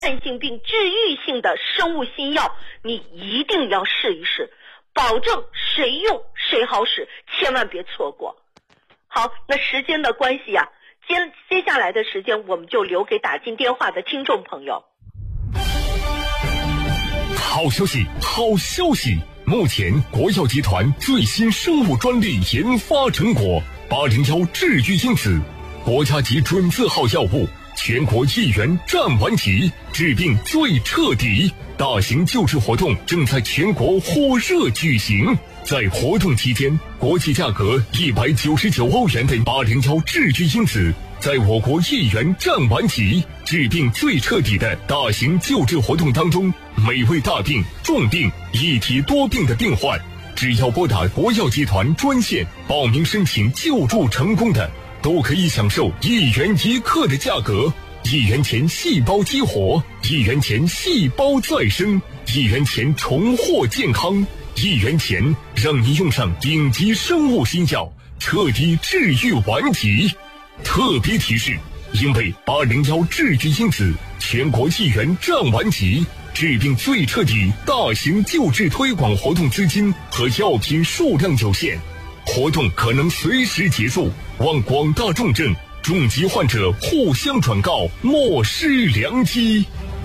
慢性病治愈性的生物新药，你一定要试一试，保证谁用谁好使，千万别错过。好，那时间的关系啊，接下来的时间我们就留给打进电话的听众朋友。 好消息，好消息！目前国药集团最新生物专利研发成果801治愈因子，国家级准字号药物，全国1元占完齐，治病最彻底。大型救治活动正在全国火热举行。在活动期间，国际价格199欧元的801治愈因子，在我国1元占完齐，治病最彻底的大型救治活动当中，每位大病、重病、一体多病的病患，只要拨打国药集团专线报名申请救助成功的，都可以享受1元1克的价格，1元钱细胞激活，1元钱细胞再生，1元钱重获健康，1元钱让你用上顶级生物新药，彻底治愈顽疾。特别提示，因为801治愈因子全国1元占完齐，治病最彻底大型救治推广活动资金和药品数量有限，活动可能随时结束，望广大重症、重疾患者互相转告，莫失良机。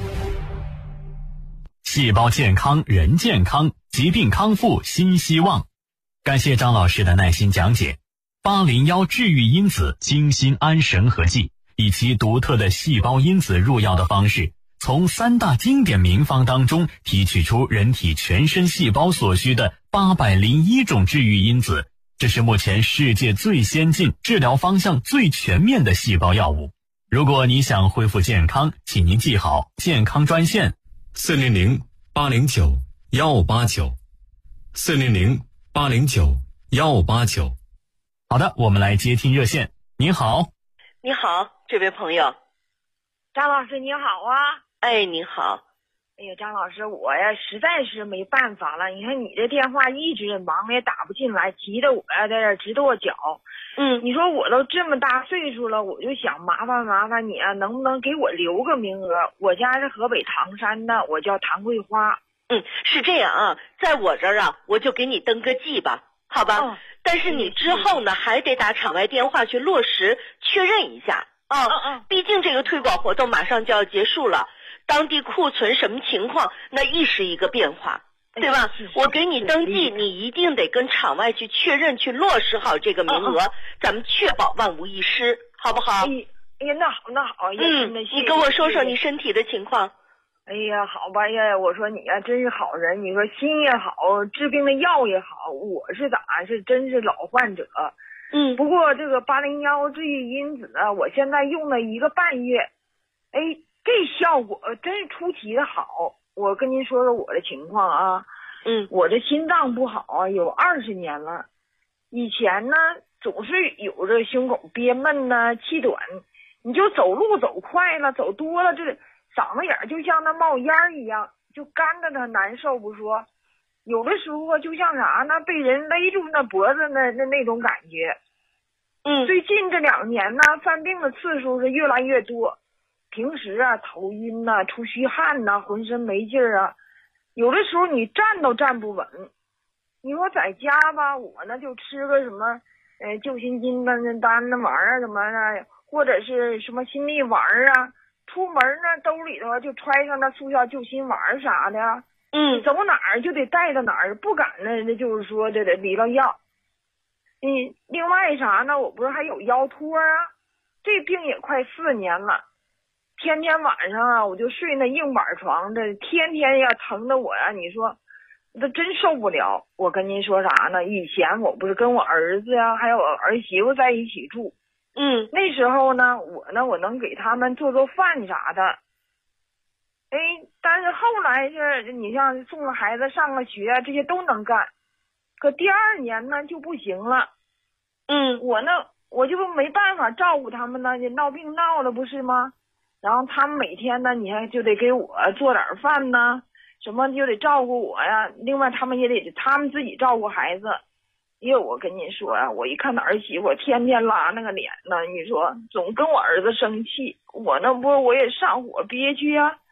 细胞健康，人健康，疾病康复新希望。感谢张老师的耐心讲解。801治愈因子精心安神合剂，以其独特的细胞因子入药的方式，从3大经典名方当中提取出人体全身细胞所需的801种治愈因子，这是目前世界最先进、治疗方向最全面的细胞药物。如果你想恢复健康，请您记好健康专线400-809-1589，400-809-1589。好的，我们来接听热线。您好。 你好，这位朋友。 张老师你好啊。 哎，你好。 哎呀，张老师，我呀实在是没办法了，你看你这电话一直忙也打不进来，急得我在这直跺脚。你说我都这么大岁数了，我就想麻烦你啊，能不能给我留个名额？我家是河北唐山的，我叫谭桂花。 是这样啊，在我这儿啊，我就给你登个记吧，好吧？但是你之后呢，还得打场外电话去落实确认一下啊。毕竟这个推广活动马上就要结束了，当地库存什么情况，那一时一个变化，对吧？我给你登记，你一定得跟场外去确认，去落实好这个名额，咱们确保万无一失，好不好？ 哎呀，那好， 你跟我说说你身体的情况。 哎呀，好吧呀，我说你呀，真是好人，你说心也好，治病的药也好，我是真是老患者。不过这个801治愈因子啊，我现在用了1个半月，哎，这效果真是出奇的好。我跟您说说我的情况啊。我这心脏不好啊，有20年了。以前呢，总是有这胸口憋闷呐，气短，你就走路走快了，走多了，这嗓子眼就像那冒烟一样，就干的他难受不说，有的时候就像啥呢，被人勒住那脖子那种感觉。最近这2年呢，犯病的次数是越来越多，平时啊头晕呐，出虚汗呐，浑身没劲儿啊，有的时候你站都站不稳。你说在家吧，我呢就吃个什么救心金丹那玩意儿什么的，或者是什么心力丸啊，出门呢兜里头就揣上那速效救心丸啥的。走哪儿就得带到哪儿，不敢呢就是说这得离了药。另外啥呢，我不是还有腰托啊，这病也快4年了，天天晚上啊我就睡那硬板床，这天天呀疼的我呀，你说这真受不了。我跟您说啥呢，以前我不是跟我儿子呀还有我儿媳妇在一起住，那时候呢我能给他们做饭啥的。但是后来是你像送了孩子上了学这些都能干，可第2年呢就不行了。我就没办法照顾他们呢，闹病闹的不是吗？然后他们每天呢，你看就得给我做点饭呢，什么就得照顾我呀。另外他们也得他们自己照顾孩子。我跟您说啊，我一看那儿媳妇天天拉那个脸呢，你说总跟我儿子生气，我也上火憋屈啊。